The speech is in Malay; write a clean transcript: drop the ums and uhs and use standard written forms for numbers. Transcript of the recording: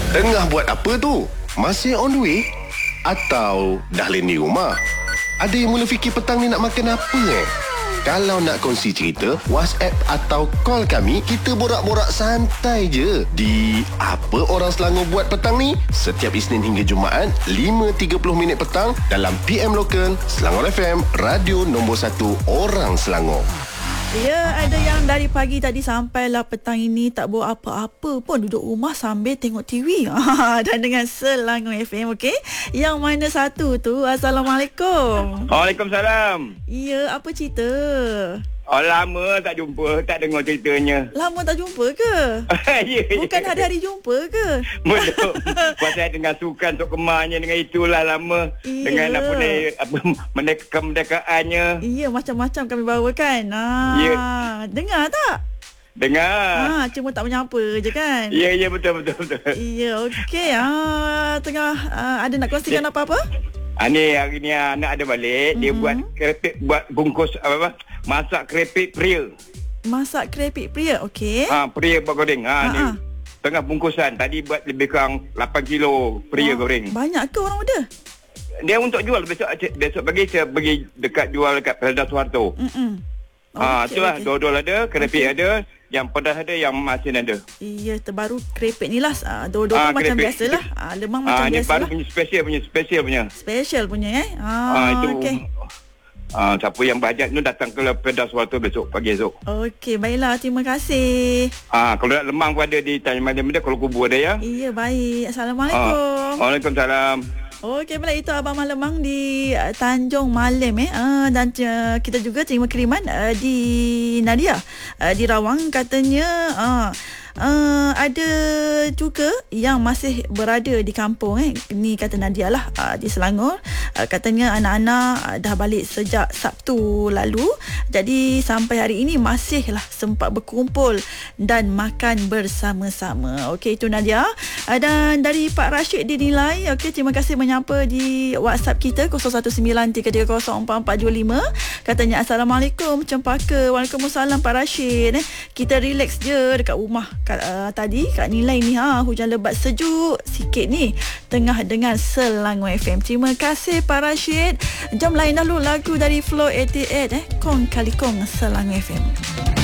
Tengah buat apa tu? Masih on the way? Atau dah landing rumah? Ada yang mula fikir petang ni nak makan apa Kalau nak kongsi cerita, WhatsApp atau call kami, kita borak-borak santai je. Di Apa Orang Selangor Buat Petang ni, setiap Isnin hingga Jumaat, 5.30 petang dalam PM Lokal, Selangor FM, radio nombor 1 Orang Selangor. Ya, ada yang dari pagi tadi sampailah petang ini tak buat apa-apa pun, duduk rumah sambil tengok TV. Dan dengan Selangor FM, okey. Yang mana satu tu? Assalamualaikum. Waalaikumsalam. Ya, apa cerita? Lama tak jumpa, tak dengar ceritanya. Lama tak jumpa ke? Ya. Bukan hari-hari jumpa ke? Betul. Pasal dengan sukan Tok Kemarnya, dengan itulah lama. Iya. Dengan kemerdekaannya. Ya, macam-macam kami bawakan. Ya. Dengar tak? Dengar. Cuma tak menyapa je kan? Ya, betul. Ya, okey. Tengah ada nak kongsikan apa-apa? Ni hari ni anak ada balik, dia buat kerepek, buat bungkus masak kerepek pria. Masak kerepek pria, okey. Pria buat goreng. Ni tengah bungkusan. Tadi buat lebih kurang 8 kilo pria goreng. Banyak ke orang order? Dia untuk jual besok pagi saya pergi dekat jual dekat Pelda Soeharto. Itulah okay. Dodol ada, kerepek ada, yang pedas ada, yang masin ada. Iya, terbaru kerepek ni lah. Dodol macam biasalah. Lemang macam biasalah. Ini baru punya special punya. Special punya itu. Okay. Siapa yang bajet tu datang ke Pelda Soeharto besok pagi esok. Okey, baiklah, terima kasih. Kalau nak lemang pun ada di Tanjung Madam, kalau kubur ada ya. Iya, baik. Assalamualaikum. Waalaikumsalam. Okey, baik, itu Abang Malemang di Tanjung Malim dan kita juga terima kiriman di Nadia di Rawang, katanya ada juga yang masih berada di kampung ni, kata Nadia lah, di Selangor. Katanya anak-anak dah balik sejak Sabtu lalu, jadi sampai hari ini masihlah sempat berkumpul dan makan bersama-sama. Okey, itu Nadia. Dan dari Pak Rashid dinilai, okey, terima kasih menyapa di WhatsApp kita 0193304425. Katanya Assalamualaikum Cempaka. Waalaikumsalam Pak Rashid. Kita relax je dekat rumah tadi kat Nilai ni, hujan lebat sejuk sikit ni, tengah dengar Selangor FM. Terima kasih Pak Rashid. Jom lain dahulu lagu dari Flow 88 Kong Kali Kong Selangor FM.